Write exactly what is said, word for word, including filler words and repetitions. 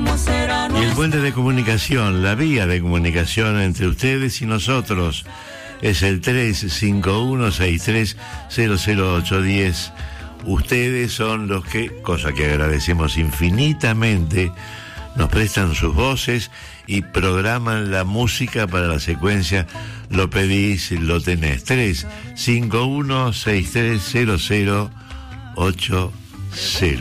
Y el puente de comunicación, la vía de comunicación entre ustedes y nosotros es el tres cinco uno seis tres cero cero ocho uno cero. Ustedes son los que, cosa que agradecemos infinitamente, nos prestan sus voces y programan la música para la secuencia Lo Pedís, Lo Tenés. tres cinco uno seis tres cero cero ocho cero.